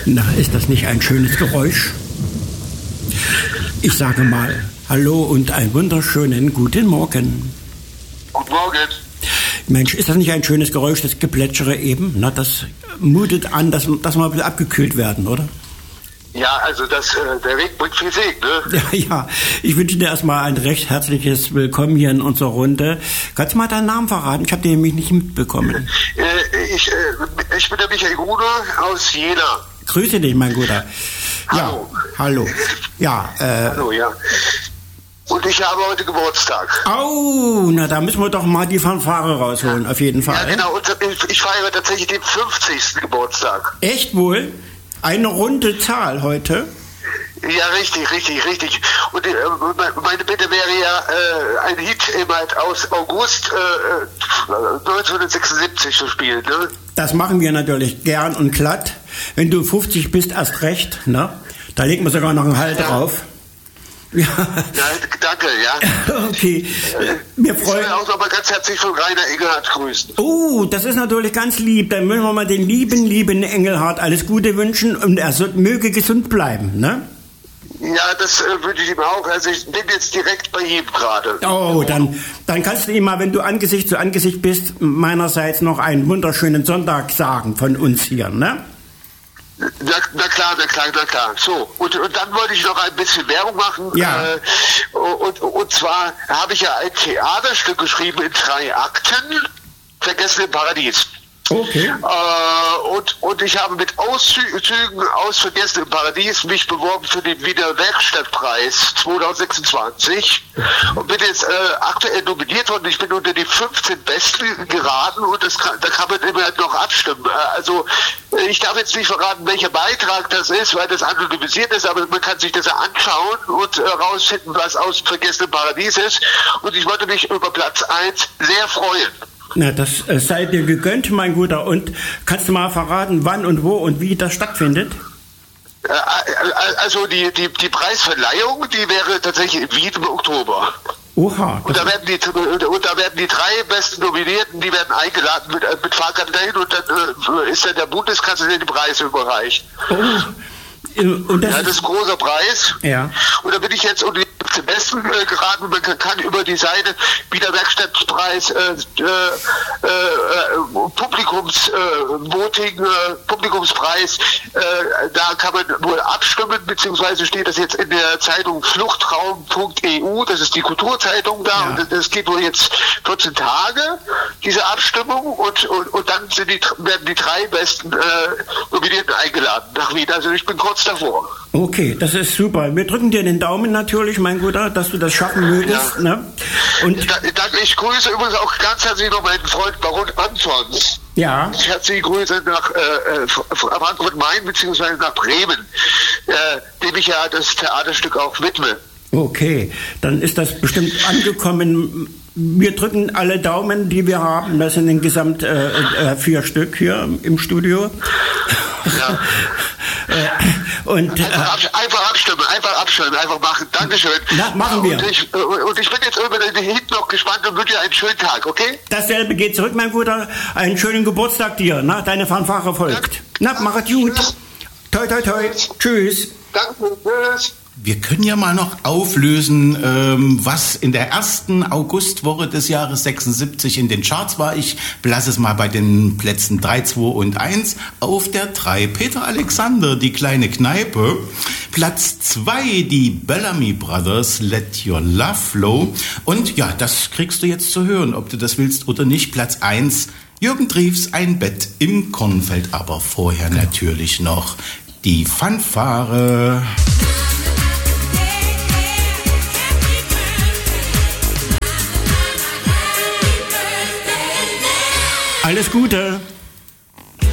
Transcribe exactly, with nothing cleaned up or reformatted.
Na, ist das nicht ein schönes Geräusch? Ich sage mal Hallo und einen wunderschönen guten Morgen. Guten Morgen. Mensch, ist das nicht ein schönes Geräusch, das Geplätschere eben? Na, das mutet an, dass, dass wir ein bisschen abgekühlt werden, oder? Ja, also das, äh, der Weg bringt viel Segen, ne? Ja, ja. Ich wünsche dir erstmal ein recht herzliches Willkommen hier in unserer Runde. Kannst du mal deinen Namen verraten? Ich habe den nämlich nicht mitbekommen. Äh, ich, äh, ich bin der Michael Gruner aus Jena. Grüße dich, mein Guter. Ja, Hallo. Hallo. Ja, äh... Hallo, ja. Und ich habe heute Geburtstag. Oh, na da müssen wir doch mal die Fanfare rausholen, auf jeden Fall. Ja, genau. Und ich, ich feiere tatsächlich den fünfzigsten Geburtstag. Echt wohl? Eine runde Zahl heute? Ja, richtig, richtig, richtig. Und äh, meine Bitte wäre ja, äh, ein Hit eben halt aus August äh, neunzehnhundertsechsundsiebzig zu spielen, ne? Das machen wir natürlich gern und glatt. Wenn du fünfzig bist, erst recht, ne? Da legen wir sogar noch einen Halt ja. drauf. Ja. Ja, danke, ja. Okay. Wir freuen uns. Ich will auch nochmal ganz herzlich von Rainer Engelhardt grüßen. Oh, das ist natürlich ganz lieb. Dann müssen wir mal den lieben, lieben Engelhardt alles Gute wünschen und er so, möge gesund bleiben, ne? Ja, das äh, wünsche ich ihm auch. Also ich bin jetzt direkt bei ihm gerade. Oh, dann, dann kannst du ihm mal, wenn du Angesicht zu Angesicht bist, meinerseits noch einen wunderschönen Sonntag sagen von uns hier, ne? Na, na klar, na klar, na klar. So, und, und dann wollte ich noch ein bisschen Werbung machen. Ja. Äh, und, und zwar habe ich ja ein Theaterstück geschrieben in drei Akten, Vergessen im Paradies. Okay. Äh, und, und ich habe mit Auszügen aus Vergessen im Paradies mich beworben für den Wiener Werkstattpreis zweitausendsechsundzwanzig und bin jetzt äh, aktuell nominiert worden. Ich bin unter die fünfzehn Besten geraten und das kann, da kann man immer noch abstimmen. Äh, also äh, ich darf jetzt nicht verraten, welcher Beitrag das ist, weil das anonymisiert ist, aber man kann sich das ja anschauen und äh, rausfinden, was aus Vergessen im Paradies ist. Und ich wollte mich über Platz eins sehr freuen. Na, das äh, sei dir gegönnt, mein Guter. Und kannst du mal verraten, wann und wo und wie das stattfindet? Äh, also die, die, die Preisverleihung, die wäre tatsächlich in Wien im Oktober. Oha. Und da werden die und da werden die drei besten Nominierten, die werden eingeladen mit, mit Fahrkarten dahin und dann äh, ist dann der Bundeskanzler, der die Preise überreicht. Oh. Und das, ja, das ist ein großer Preis. Ja. Und da bin ich jetzt unter die Besten äh, geraten. Man kann, kann über die Seite Wiener Werkstattpreis, äh, äh, äh, Publikums, äh, Voting, äh, Publikumspreis, äh, da kann man wohl abstimmen, beziehungsweise steht das jetzt in der Zeitung Fluchtraum punkt e u, das ist die Kulturzeitung da, ja. Und das geht wohl jetzt vierzehn Tage, diese Abstimmung, und, und, und dann sind die, werden die drei besten äh, Nominierten eingeladen nach Wien. Also ich bin kurz davor. Okay, das ist super. Wir drücken dir den Daumen natürlich, mein Guter, dass du das schaffen mögest. Ja. Ne? Und da, danke, ich grüße übrigens auch ganz herzlich noch meinen Freund Baron Antons. Ja. Herzliche Grüße nach äh, Frankfurt-Main bzw. nach Bremen, äh, dem ich ja das Theaterstück auch widme. Okay, dann ist das bestimmt angekommen. Wir drücken alle Daumen, die wir haben. Das sind insgesamt äh, äh, vier Stück hier im Studio. Ja. Und, äh, einfach, ab, einfach abstimmen, einfach abstimmen, einfach machen. Dankeschön. Na, machen wir. Und ich, und ich bin jetzt über den Hit noch gespannt und wünsche dir einen schönen Tag, okay? Dasselbe geht zurück, mein Guter. Einen schönen Geburtstag dir. Na, deine Fanfare folgt. Ja. Na, mach es gut. Tschüss. Toi, toi, toi. Tschüss. Danke, tschüss. Wir können ja mal noch auflösen, ähm, was in der ersten Augustwoche des Jahres sechsundsiebzig in den Charts war. Ich belasse es mal bei den Plätzen drei, zwei und eins. Auf der drei Peter Alexander, Die kleine Kneipe. Platz zwei die Bellamy Brothers, Let Your Love Flow. Und ja, das kriegst du jetzt zu hören, ob du das willst oder nicht. Platz eins Jürgen Triefs, Ein Bett im Kornfeld. Aber vorher genau. natürlich noch die Fanfare. Alles Gute!